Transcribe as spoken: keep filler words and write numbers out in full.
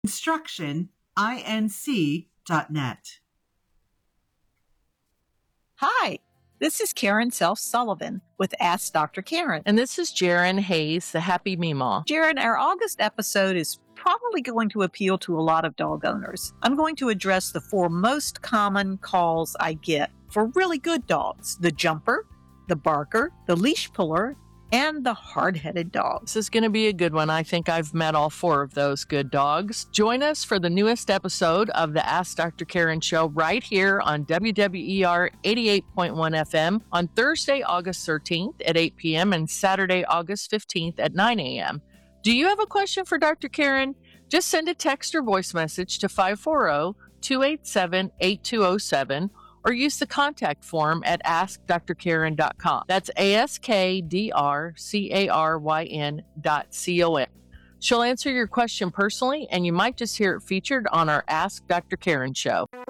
Instruction, I N C dot net. Hi, this is Karen Self-Sullivan with Ask Doctor Karen. And this is Jaren Hayes, the Happy Meemaw. Jaren, our August episode is probably going to appeal to a lot of dog owners. I'm going to address the four most common calls I get for really good dogs: the jumper, the barker, the leash puller, and the hard-headed dog. This is going to be a good one. I think I've met all four of those good dogs. Join us for the newest episode of the Ask Doctor Karen show right here on W W E R eighty-eight point one F M on Thursday, August thirteenth at eight p.m. and Saturday, August fifteenth at nine a.m. Do you have a question for Doctor Karen? Just send a text or voice message to five four zero, two eight seven, eight two zero seven or use the contact form at ask dr karen dot com. That's A S K D R C A R Y N dot C O M. She'll answer your question personally, and you might just hear it featured on our Ask Doctor Karen show.